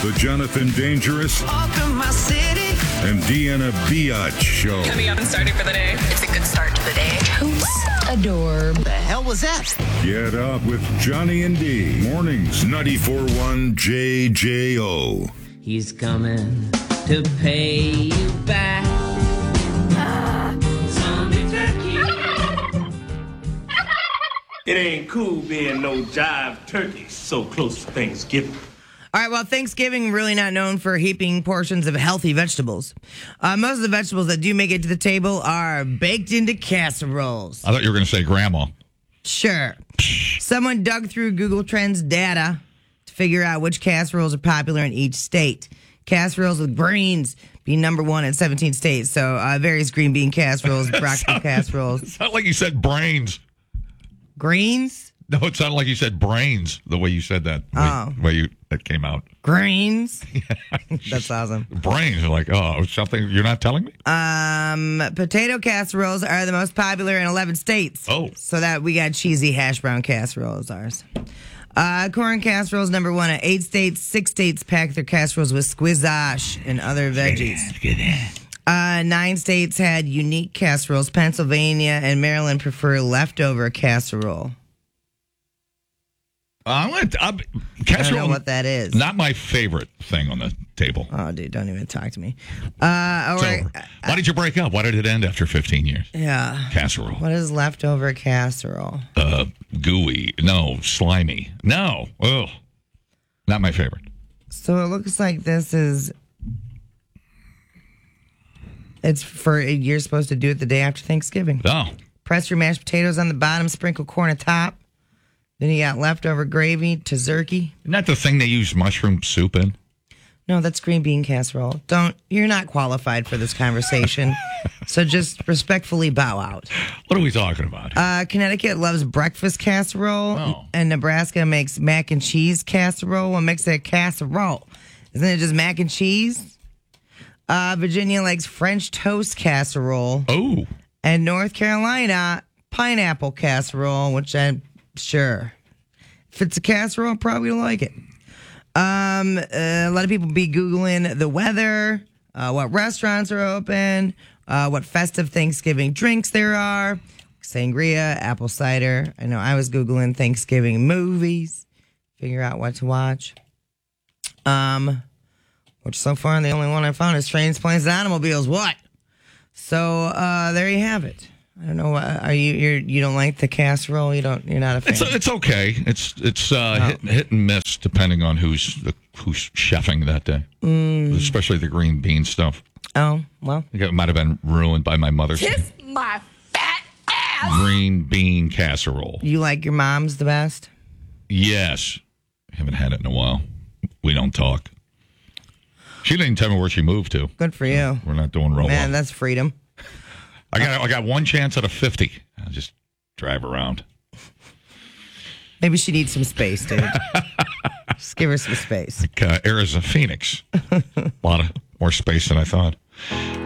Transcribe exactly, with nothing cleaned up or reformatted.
The Jonathan Dangerous and Deanna Biatch Show. Coming up and starting for the day. It's a good start to the day. Totes adore. The hell was that? Get up with Johnny and D. Mornings, ninety-four point one J J O. He's coming to pay you back. Ah, zombie turkey. It ain't cool being no jive turkey so close to Thanksgiving. All right, well, Thanksgiving really not known for heaping portions of healthy vegetables. Uh, most of the vegetables that do make it to the table are baked into casseroles. I thought you were going to say grandma. Sure. Someone dug through Google Trends data to figure out which casseroles are popular in each state. Casseroles with greens being number one in seventeen states. So uh, various green bean casseroles, broccoli casseroles. It sounded like you said brains. Greens? No, it sounded like you said brains, the way you said that. The Oh. way, the way you, that came out. Greens? That's awesome. Brains. You're like, oh, something you're not telling me? Um, potato casseroles are the most popular in eleven states. Oh. So that we got cheesy hash brown casseroles, ours. Uh, corn casseroles, number one in eight states. Six states pack their casseroles with squizzash and other veggies. Uh, nine states had unique casseroles. Pennsylvania and Maryland prefer leftover casserole. Uh, I'm gonna, I'm, I don't casserole, know what that is. not my favorite thing on the table. Oh, dude, don't even talk to me. Uh, all It's right. over. Why did you break up? Why did it end after fifteen years? Yeah. Casserole. What is leftover casserole? Uh, gooey. No. Slimy. No. Ugh. Not my favorite. So it looks like this is. It's for you're supposed to do it the day after Thanksgiving. Oh. Press your mashed potatoes on the bottom, sprinkle corn on top. Then you got leftover gravy, tzatziki. Isn't that the thing they use mushroom soup in? No, that's green bean casserole. Don't. You're not qualified for this conversation. So just respectfully bow out. What are we talking about? Uh, Connecticut loves breakfast casserole, Oh. and Nebraska makes mac and cheese casserole. What makes it a casserole? Isn't it just mac and cheese? Uh, Virginia likes French toast casserole. Oh. And North Carolina, pineapple casserole, which I'm sure. If it's a casserole, I probably like it. Um, uh, a lot of people be Googling the weather, uh, what restaurants are open, uh, what festive Thanksgiving drinks there are. Sangria, apple cider. I know I was Googling Thanksgiving movies, figure out what to watch. Um, which so far the only one I found is Trains, Planes, and Automobiles. What? So uh, there you have it. I don't know. Uh, are you you're, you don't like the casserole? You don't. You're not a fan. It's it's okay. It's it's uh, Oh. hit, hit and miss depending on who's the, who's chefing that day, Mm. especially the green bean stuff. Oh well. I think it might have been ruined by my mother's Kiss my fat ass. green bean casserole. You like your mom's the best? Yes, haven't had it in a while. We don't talk. She didn't tell me where she moved to. Good for you. We're not doing real Man, well. that's freedom. I got I got one chance out of fifty. I'll just drive around. Maybe she needs some space, dude. Just give her some space. Like uh, Arizona, Phoenix. A lot of more space than I thought.